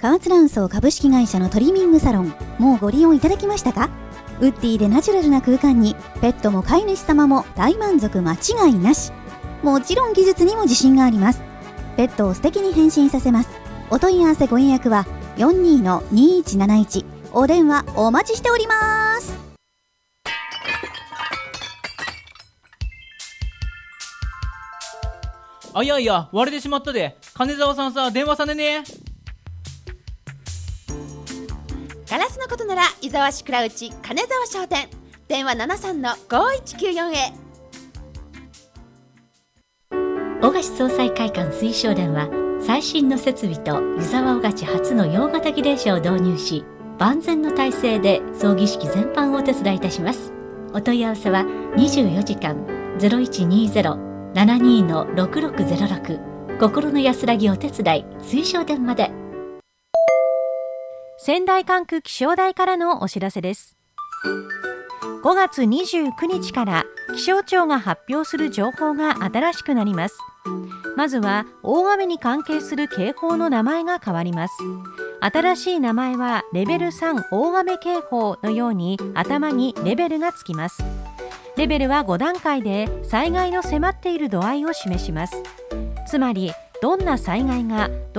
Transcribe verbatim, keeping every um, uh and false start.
河津卵巣株式会社のトリミングサロン、もうご利用いただきましたか？ウッディでナチュラルな空間に、ペットも飼い主様も大満足間違いなし。もちろん技術にも自信があります。ペットを素敵に変身させます。お問い合わせご予約は よんにーのにいちなないち、お電話お待ちしております。 あ、いやいや割れてしまったで。金沢さんさ、電話さねね。 ガラスのことなら伊沢市倉内金沢商店、電話ななさんのごいちきゅうよんへ。 小菓子総裁会館推奨電は最新の設備と湯沢小菓子初の洋型儀礼車を導入し、万全の体制で葬儀式全般をお手伝いいたします。お問い合わせはにじゅうよじかん ゼロいちにーゼロ ななにーのろくろくゼロろく 心の安らぎお手伝い推奨電まで。 仙台管区気象台からのお知らせです。ごがつにじゅうくにちから気象庁が発表する情報が新しくなります。まずは大雨に関係する警報の名前が変わります。新しい名前はレベルさん大雨警報のように頭にレベルがつきます。レベルはごだんかいで災害の迫っている度合いを示します。つまりどんな災害がど